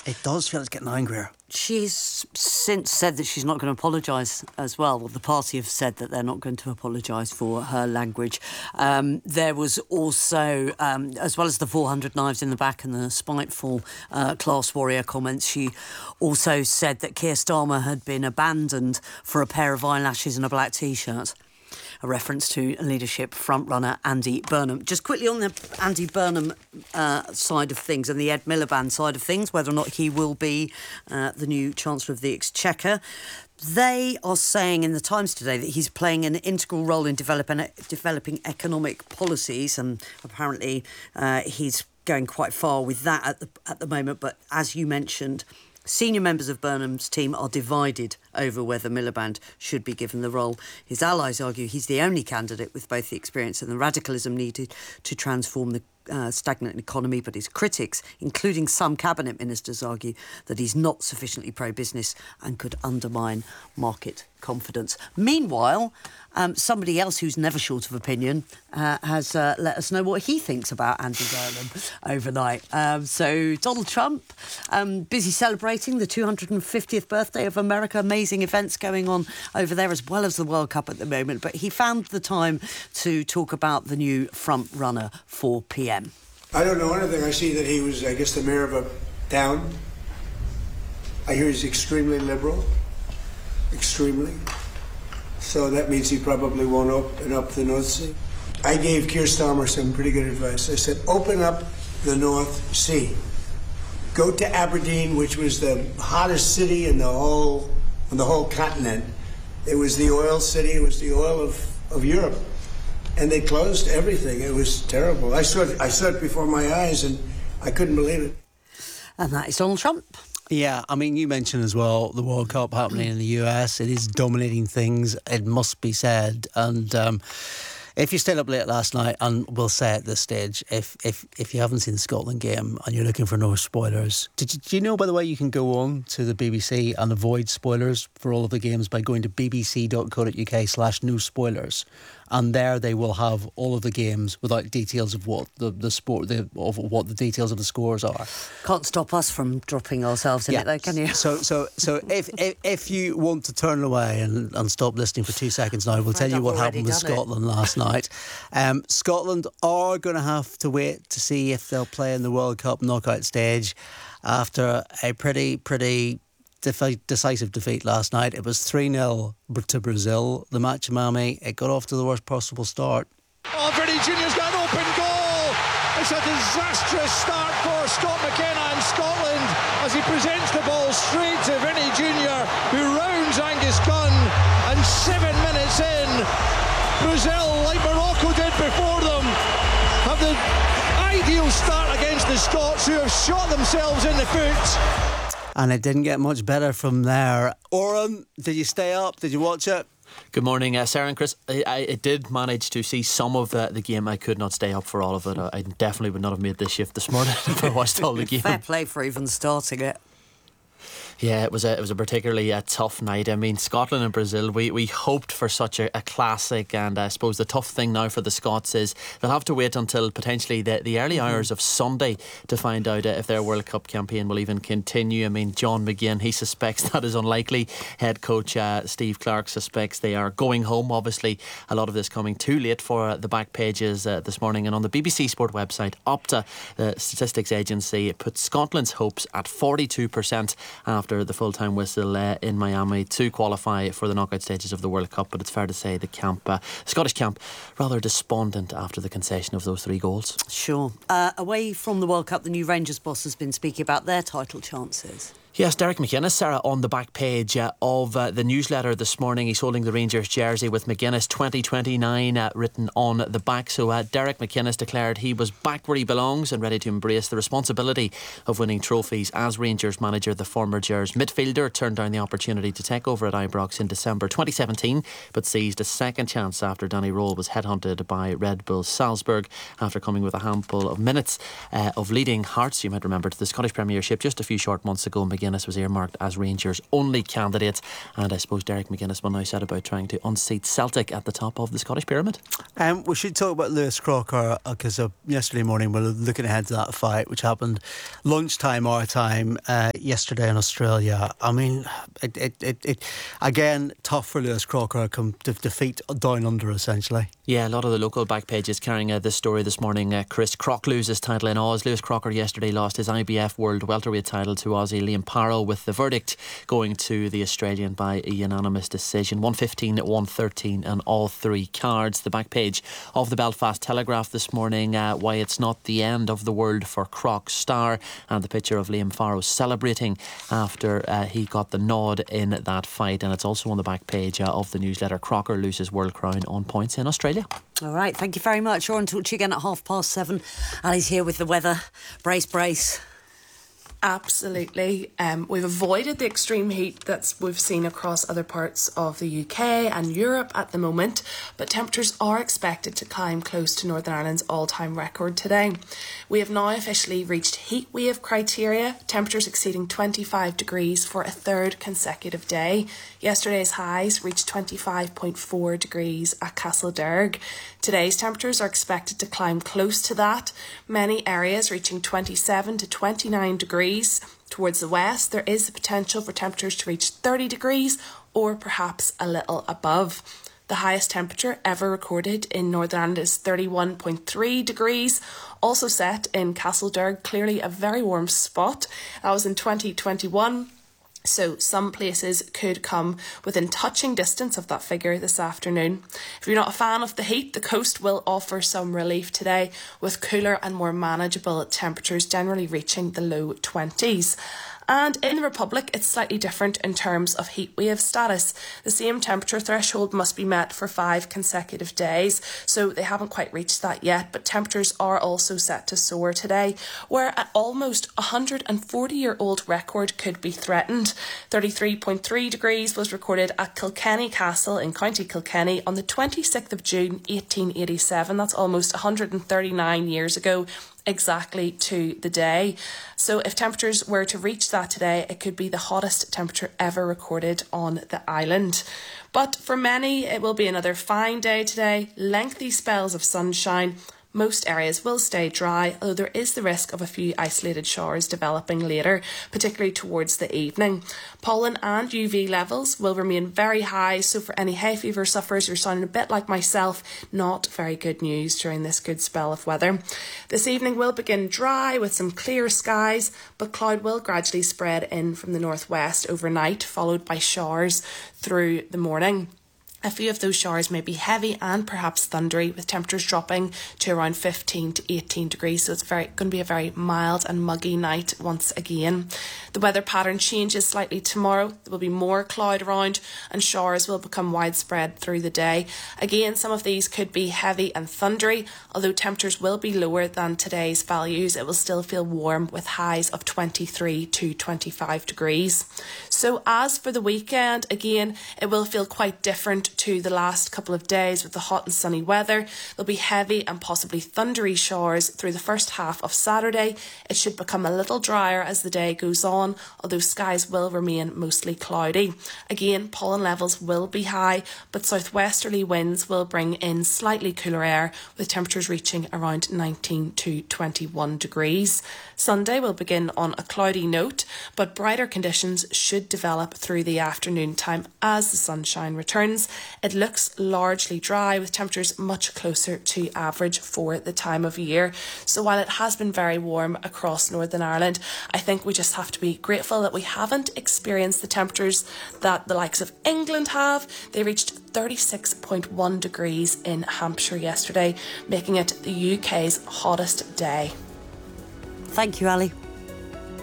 It does feel it's getting angrier. She's since said that she's not going to apologise as well. Well, the party have said that they're not going to apologise for her language. There was also, as well as the 400 knives in the back and the spiteful class warrior comments, she also said that Keir Starmer had been abandoned for a pair of eyelashes and a black T-shirt. A reference to leadership frontrunner Andy Burnham. Just quickly on the Andy Burnham side of things and the Ed Miliband side of things, whether or not he will be the new Chancellor of the Exchequer. They are saying in the Times today that he's playing an integral role in developing economic policies, and apparently he's going quite far with that at the moment. But as you mentioned, senior members of Burnham's team are divided over whether Miliband should be given the role. His allies argue he's the only candidate with both the experience and the radicalism needed to transform the stagnant economy, but his critics, including some cabinet ministers, argue that he's not sufficiently pro-business and could undermine market confidence. Meanwhile, somebody else who's never short of opinion has let us know what he thinks about Andy Burnham overnight. So Donald Trump, busy celebrating the 250th birthday of America. Amazing events going on over there, as well as the World Cup at the moment. But he found the time to talk about the new front runner for PM. I don't know anything. I see that he was, I guess, the mayor of a town. I hear he's extremely liberal. Extremely. So that means he probably won't open up the North Sea. I gave Keir Starmer some pretty good advice. I said, open up the North Sea. Go to Aberdeen, which was the hottest city in the whole continent. It was the oil city. It was the oil of Europe. And they closed everything. It was terrible. I saw it before my eyes, and I couldn't believe it. And that is Donald Trump. Yeah, I mean, you mentioned as well the World Cup happening in the US. It is dominating things, it must be said. And if you stayed up late last night, and we'll say at this stage, if you haven't seen the Scotland game and you're looking for no spoilers, do you know, by the way, you can go on to the BBC and avoid spoilers for all of the games by going to bbc.co.uk/no spoilers. And there they will have all of the games without details of what the sport, of what the details of the scores are. Can't stop us from dropping ourselves in it, though, can you? So if you want to turn away and stop listening for 2 seconds now, we'll tell you what happened with Scotland last night. Scotland are going to have to wait to see if they'll play in the World Cup knockout stage after a pretty decisive defeat last night. It was 3-0 to Brazil, the match, Mammy. It got off to the worst possible start. Oh, Vinnie Junior's got an open goal. It's a disastrous start for Scott McKenna in Scotland as he presents the ball straight to Vinnie Junior, who rounds Angus Gunn, and 7 minutes in, Brazil, like Morocco did before them, have the ideal start against the Scots, who have shot themselves in the foot. And it didn't get much better from there. Oren, did you stay up? Did you watch it? Good morning, Sarah and Chris. I did manage to see some of the game. I could not stay up for all of it. I definitely would not have made this shift this morning if I watched all the game. Fair play for even starting it. Yeah, it was a particularly tough night. I mean, Scotland and Brazil, we hoped for such a classic, and I suppose the tough thing now for the Scots is they'll have to wait until potentially the early hours of Sunday to find out if their World Cup campaign will even continue. I mean, John McGinn, he suspects that is unlikely. Head coach Steve Clarke suspects they are going home. Obviously, a lot of this coming too late for the back pages this morning. And on the BBC Sport website, Opta, the statistics agency, put Scotland's hopes at 42% after the full-time whistle in Miami to qualify for the knockout stages of the World Cup. But it's fair to say the Scottish camp rather despondent after the concession of those 3 goals. Sure. Away from the World Cup, the new Rangers boss has been speaking about their title chances. Yes, Derek McInnes, Sarah, on the back page of the newsletter this morning. He's holding the Rangers jersey with McGuinness 2029 written on the back. So Derek McInnes declared he was back where he belongs and ready to embrace the responsibility of winning trophies as Rangers manager. The former Gers midfielder turned down the opportunity to take over at Ibrox in December 2017, but seized a second chance after Danny Röhl was headhunted by Red Bull Salzburg after coming with a handful of minutes of leading Hearts, you might remember, to the Scottish Premiership just a few short months ago. McGuinness McGuinness was earmarked as Rangers' only candidate, and I suppose Derek McGuinness will now set about trying to unseat Celtic at the top of the Scottish pyramid. We should talk about Lewis Crocker, because yesterday morning we were looking ahead to that fight, which happened lunchtime our time yesterday in Australia. I mean, it again, tough for Lewis Crocker, come to defeat down under, essentially. Yeah, a lot of the local back pages carrying this story this morning. Chris Crock loses title in Oz. Lewis Crocker yesterday lost his IBF World Welterweight title to Aussie Liam Parrow, with the verdict going to the Australian by a unanimous decision, 115-113 on all three cards. The back page of the Belfast Telegraph this morning, why it's not the end of the world for Croc Star, and the picture of Liam Parrow celebrating after he got the nod in that fight. And it's also on the back page of the newsletter. Crocker loses world crown on points in Australia. All right, thank you very much. I'll talk to you again at 7:30. Ali's here with the weather. Brace. Absolutely. We've avoided the extreme heat that we've seen across other parts of the UK and Europe at the moment, but temperatures are expected to climb close to Northern Ireland's all-time record today. We have now officially reached heat wave criteria, temperatures exceeding 25 degrees for a third consecutive day. Yesterday's highs reached 25.4 degrees at Castlederg. Today's temperatures are expected to climb close to that, many areas reaching 27 to 29 degrees. Towards the west, there is the potential for temperatures to reach 30 degrees or perhaps a little above. The highest temperature ever recorded in Northern Ireland is 31.3 degrees, also set in Castlederg, clearly a very warm spot. That was in 2021. So some places could come within touching distance of that figure this afternoon. If you're not a fan of the heat, the coast will offer some relief today, with cooler and more manageable temperatures generally reaching the low 20s. And in the Republic, it's slightly different in terms of heat wave status. The same temperature threshold must be met for 5 consecutive days, so they haven't quite reached that yet, but temperatures are also set to soar today, where an almost 140-year-old record could be threatened. 33.3 degrees was recorded at Kilkenny Castle in County Kilkenny on the 26th of June 1887. That's almost 139 years ago. Exactly to the day. So if temperatures were to reach that today, it could be the hottest temperature ever recorded on the island. But for many, it will be another fine day today. Lengthy spells of sunshine. Most areas will stay dry, although there is the risk of a few isolated showers developing later, particularly towards the evening. Pollen and UV levels will remain very high, so for any hay fever sufferers who are sounding a bit like myself, not very good news during this good spell of weather. This evening will begin dry with some clear skies, but cloud will gradually spread in from the northwest overnight, followed by showers through the morning. A few of those showers may be heavy and perhaps thundery, with temperatures dropping to around 15 to 18 degrees. So it's going to be a very mild and muggy night once again. The weather pattern changes slightly tomorrow. There will be more cloud around and showers will become widespread through the day. Again, some of these could be heavy and thundery. Although temperatures will be lower than today's values, it will still feel warm with highs of 23 to 25 degrees. So as for the weekend, again, it will feel quite different to the last couple of days with the hot and sunny weather. There'll be heavy and possibly thundery showers through the first half of Saturday. It should become a little drier as the day goes on, although skies will remain mostly cloudy. Again, pollen levels will be high, but southwesterly winds will bring in slightly cooler air, with temperatures reaching around 19 to 21 degrees. Sunday will begin on a cloudy note, but brighter conditions should develop through the afternoon time as the sunshine returns. It looks largely dry, with temperatures much closer to average for the time of year. So while it has been very warm across Northern Ireland, I think we just have to be grateful that we haven't experienced the temperatures that the likes of England have. They reached 36.1 degrees in Hampshire yesterday, making it the UK's hottest day. Thank you, Ali.